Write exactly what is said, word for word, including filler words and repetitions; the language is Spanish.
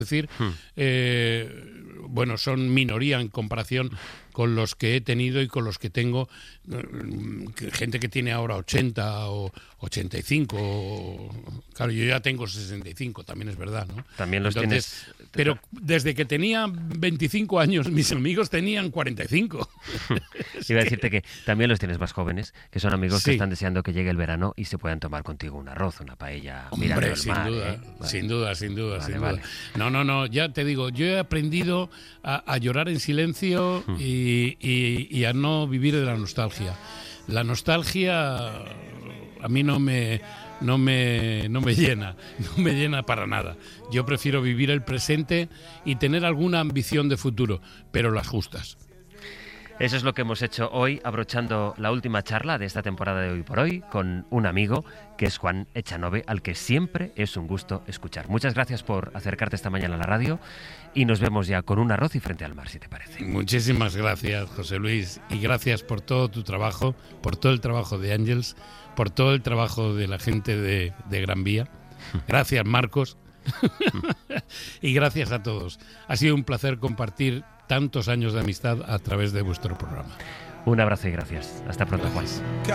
decir, Hmm. eh, bueno, son minoría en comparación con los que he tenido y con los que tengo, eh, gente que tiene ahora ochenta o ochenta y cinco, o, claro, yo ya tengo sesenta y cinco, también es verdad, ¿no? También los Entonces, tienes... pero desde que tenía veinticinco años, mis amigos tenían cuarenta y cinco. Iba a decirte que también los tienes más jóvenes, que son amigos Sí. que están deseando que llegue el verano y se puedan tomar contigo un arroz, una paella, mirando Hombre, el sin mar, duda, ¿eh? Vale. sin duda, sin duda, Vale, sin vale. duda. No, no, no, ya te digo, yo he aprendido a, a llorar en silencio Hmm. y, y- y a no vivir de la nostalgia. La nostalgia a mí no me, no me, no me llena, no me llena para nada. Yo prefiero vivir el presente y tener alguna ambición de futuro, pero las justas. Eso es lo que hemos hecho hoy, abrochando la última charla de esta temporada de Hoy por Hoy con un amigo que es Juan Echanove, al que siempre es un gusto escuchar. Muchas gracias por acercarte esta mañana a la radio y nos vemos ya con un arroz y frente al mar, si te parece. Muchísimas gracias, José Luis, y gracias por todo tu trabajo, por todo el trabajo de Ángels, por todo el trabajo de la gente de, de Gran Vía. Gracias, Marcos. Y gracias a todos. Ha sido un placer compartir tantos años de amistad a través de vuestro programa. Un abrazo y gracias. Hasta pronto, Juan.